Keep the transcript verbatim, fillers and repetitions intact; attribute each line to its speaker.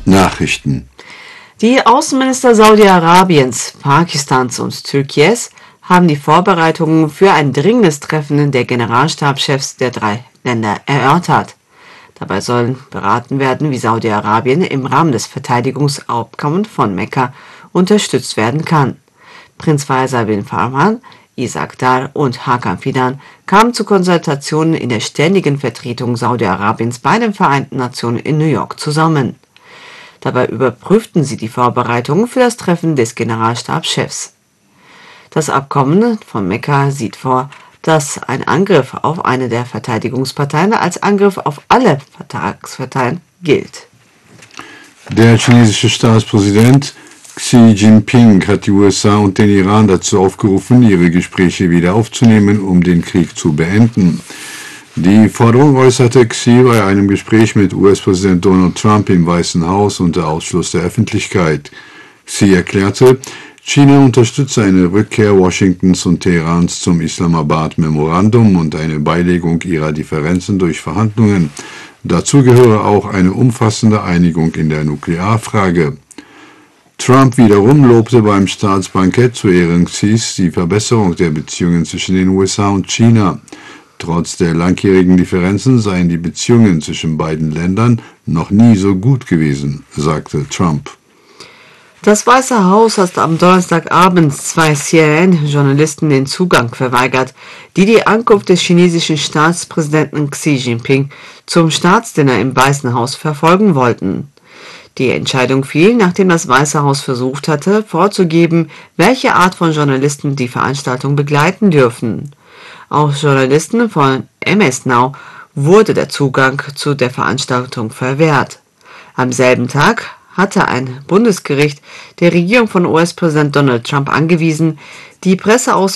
Speaker 1: Nachrichten.
Speaker 2: Die Außenminister Saudi-Arabiens, Pakistans und Türkiens haben die Vorbereitungen für ein dringendes Treffen der Generalstabschefs der drei Länder erörtert. Dabei sollen beraten werden, wie Saudi-Arabien im Rahmen des Verteidigungsabkommens von Mekka unterstützt werden kann. Prinz Faisal bin Farman, Isaac Dar und Hakan Fidan kamen zu Konsultationen in der ständigen Vertretung Saudi-Arabiens bei den Vereinten Nationen in New York zusammen. Dabei überprüften sie die Vorbereitungen für das Treffen des Generalstabschefs. Das Abkommen von Mekka sieht vor, dass ein Angriff auf eine der Verteidigungsparteien als Angriff auf alle Vertragsparteien gilt.
Speaker 1: Der chinesische Staatspräsident Xi Jinping hat die U S A und den Iran dazu aufgerufen, ihre Gespräche wieder aufzunehmen, um den Krieg zu beenden. Die Forderung äußerte Xi bei einem Gespräch mit U S-Präsident Donald Trump im Weißen Haus unter Ausschluss der Öffentlichkeit. Xi erklärte, China unterstütze eine Rückkehr Washingtons und Teherans zum Islamabad-Memorandum und eine Beilegung ihrer Differenzen durch Verhandlungen. Dazu gehöre auch eine umfassende Einigung in der Nuklearfrage. Trump wiederum lobte beim Staatsbankett zu Ehren Xis die Verbesserung der Beziehungen zwischen den U S A und China. Trotz der langjährigen Differenzen seien die Beziehungen zwischen beiden Ländern noch nie so gut gewesen, sagte Trump.
Speaker 2: Das Weiße Haus hat am Donnerstagabend zwei C N N-Journalisten den Zugang verweigert, die die Ankunft des chinesischen Staatspräsidenten Xi Jinping zum Staatsdinner im Weißen Haus verfolgen wollten. Die Entscheidung fiel, nachdem das Weiße Haus versucht hatte, vorzugeben, welche Art von Journalisten die Veranstaltung begleiten dürfen. Auch Journalisten von M S Now wurde der Zugang zu der Veranstaltung verwehrt. Am selben Tag hatte ein Bundesgericht der Regierung von U S-Präsident Donald Trump angewiesen, die Presseauswahl